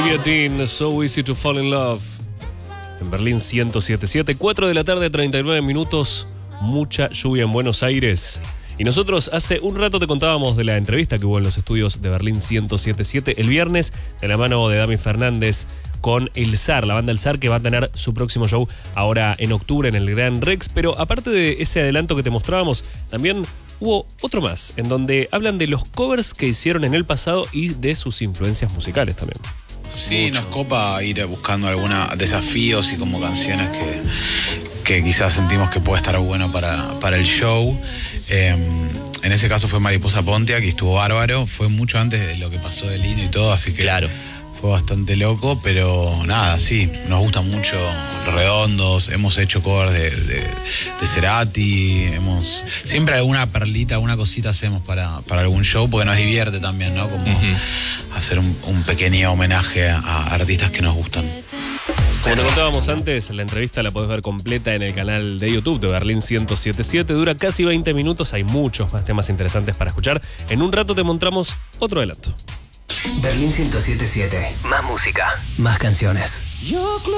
Olivia Dean, So Easy to Fall in Love. En Berlín 107.7, 4 de la tarde, 39 minutos. Mucha lluvia en Buenos Aires. Y nosotros hace un rato te contábamos de la entrevista que hubo en los estudios de Berlín 107.7 el viernes, de la mano de Dami Fernández con El Zar, la banda El Zar, que va a tener su próximo show ahora en octubre en el Gran Rex. Pero aparte de ese adelanto que te mostrábamos, también hubo otro más, en donde hablan de los covers que hicieron en el pasado y de sus influencias musicales también. Sí, nos copa ir buscando algunos desafíos y como canciones que quizás sentimos que puede estar bueno para el show. En ese caso fue Mariposa Pontia, que estuvo bárbaro. Fue mucho antes de lo que pasó de Lino y todo, así que claro, fue bastante loco, pero nada, sí, nos gustan mucho Redondos, hemos hecho covers de Cerati, siempre alguna perlita, alguna cosita hacemos para algún show, porque nos divierte también, ¿no? Como hacer un pequeño homenaje a artistas que nos gustan. Como te contábamos antes, la entrevista la podés ver completa en el canal de YouTube de Berlín 107.7. Dura casi 20 minutos, hay muchos más temas interesantes para escuchar. En un rato te mostramos otro adelanto. Berlín 107.7. Más música, más canciones.